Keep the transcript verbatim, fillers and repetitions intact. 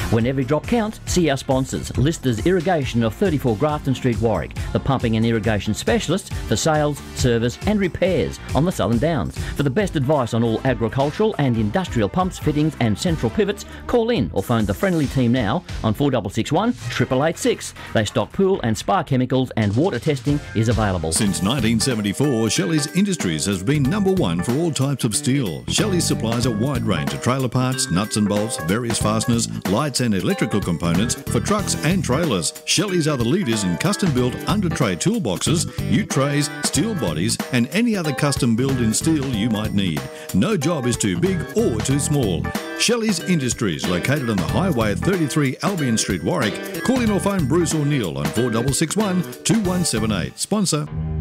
When every drop counts, see our sponsors. Listers Irrigation of thirty-four Grafton Street, Warwick, the pumping and irrigation specialists for sales, service and repairs on the Southern Downs. For the best advice on all agricultural and industrial pumps, fittings and central pivots, call in or phone the friendly team now on four six six one, eight eight eight six. They stock pool and spa chemicals and water testing is available. Since nineteen seventy-four, Shelley's Industries has been number one for all types of steel. Shelley supplies a wide range of trailer parts, nuts and bolts, various fasteners, lights and electrical components for trucks and trailers. Shelley's are the leaders in custom-built under-tray toolboxes, ute trays, steel bodies and any other custom-built in steel you might need. No job is too big or too small. Shelley's Industries, located on the highway at thirty-three Albion Street, Warwick. Call in or phone Bruce or Neil on four six six one, two one seven eight. Sponsor